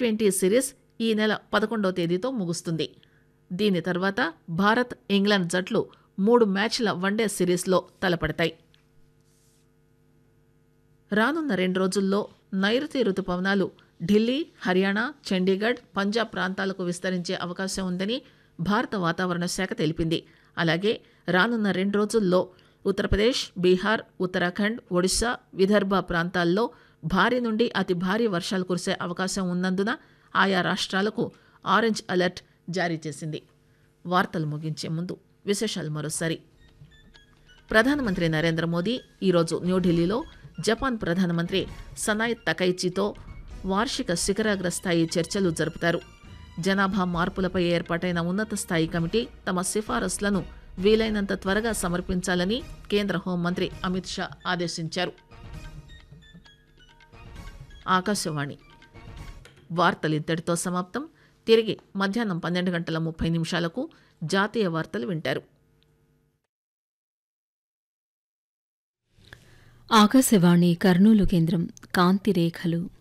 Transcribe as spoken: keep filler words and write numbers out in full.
Twenty series ఈ నెల పదకొండవ తేదీతో ముగుస్తుంది. దీని తర్వాత భారత్ ఇంగ్లాండ్ జట్లు మూడు మ్యాచ్ల వన్డే సిరీస్లో తలపడతాయి. రానున్న రెండు రోజుల్లో నైరుతి రుతుపవనాలు ఢిల్లీ, హర్యానా, చండీగఢ్, పంజాబ్ ప్రాంతాలకు విస్తరించే అవకాశం ఉందని భారత వాతావరణ శాఖ తెలిపింది. అలాగే రానున్న రెండు రోజుల్లో ఉత్తరప్రదేశ్, బీహార్, ఉత్తరాఖండ్, ఒడిశా, విదర్భ ప్రాంతాల్లో భారీ నుండి అతి భారీ వర్షాలు కురిసే అవకాశం ఉన్నందున ఆయా రాష్ట్రాలకు ఆరెంజ్ అలర్ట్ జారీ చేసింది. వార్తలు ముగించే ముందు విశేషాలు మరోసారి. ప్రధానమంత్రి నరేంద్ర మోదీ ఈరోజు న్యూఢిల్లీలో జపాన్ ప్రధానమంత్రి సనాయ్ తకైచితో వార్షిక శిఖరాగ్ర స్థాయి చర్చలు జరుపుతారు. జనాభా మార్పులపై ఏర్పాటైన ఉన్నత స్థాయి కమిటీ తమ సిఫారసులను వీలైనంత త్వరగా సమర్పించాలని కేంద్ర హోంమంత్రి అమిత్ షా ఆదేశించారు. ఆకాశవాణి వార్తలు ఇంతటితో సమాప్తం. తిరిగి మధ్యాహ్నం పన్నెండు గంటల ముప్పై నిమిషాలకు జాతీయ వార్తలు వింటారు. ఆకాశవాణి కర్నూలు కేంద్రం కాంతిరేఖలు.